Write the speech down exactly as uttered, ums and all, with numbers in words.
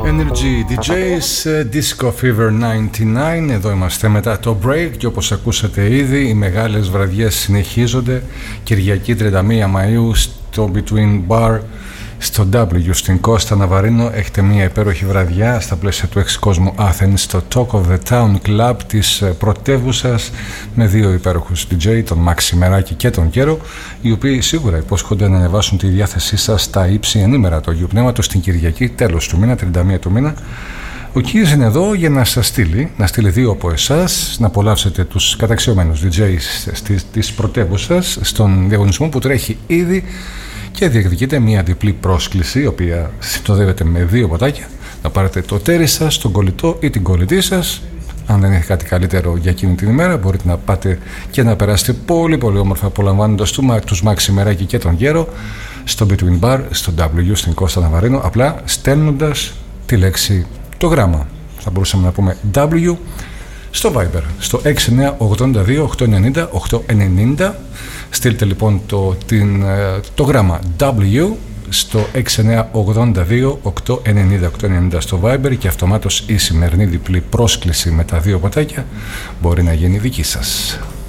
Energy ντι τζέις, Disco Fever ενενήντα εννιά. Εδώ είμαστε μετά το break και όπως ακούσατε ήδη οι μεγάλες βραδιές συνεχίζονται. Κυριακή τριάντα μία Μαΐου στο Between Bar στο W στην Κώστα Ναβαρίνο έχετε μια υπέροχη βραδιά στα πλαίσια του εξ-κόσμου Athens στο Talk of the Town Club της πρωτεύουσας με δύο υπέροχους ντι τζέι, τον Μάξι Μεράκη και τον Κέρο, οι οποίοι σίγουρα υπόσχονται να ανεβάσουν τη διάθεσή σας στα ύψη ενήμερα του Αγίου Πνεύματος την Κυριακή τέλος του μήνα, τριάντα μία του μήνα. Ο Κίς είναι εδώ για να σας στείλει, να στείλει δύο από εσάς, να απολαύσετε τους καταξιωμένους ντι τζέις της πρωτεύουσας στον διαγωνισμό που τρέχει ήδη και διεκδικείται μια διπλή πρόσκληση, η οποία συνοδεύεται με δύο ποτάκια. Να πάρετε το τέρι σας, τον κολλητό ή την κολλητή σας. Αν δεν έχει κάτι καλύτερο για εκείνη την ημέρα, μπορείτε να πάτε και να περάσετε πολύ πολύ όμορφα απολαμβάνοντας τους Μάξι Μεράκη και τον Γέρο στο Between Bar, στο W στην Κώστα Ναβαρίνο, απλά στέλνοντας τη λέξη το γράμμα. Θα μπορούσαμε να πούμε W στο Viber, στο έξι εννιά οκτώ δύο οκτώ εννιά οκτώ εννιά. Στείλτε λοιπόν το, την, το γράμμα W στο έξι εννιά οκτώ δύο οκτώ εννιά οκτώ εννιά στο Viber και αυτομάτως η σημερινή διπλή πρόσκληση με τα δύο ποτάκια μπορεί να γίνει δική σας.